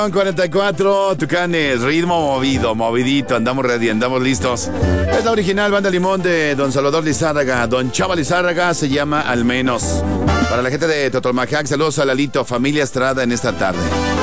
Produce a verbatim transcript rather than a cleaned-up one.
cuarenta y cuatro, Tucanes, ritmo movido, movidito, andamos ready, andamos listos. Es la original Banda Limón de Don Salvador Lizárraga, Don Chava Lizárraga, se llama Al Menos. Para la gente de Totomacac, saludos a Lalito, familia Estrada en esta tarde.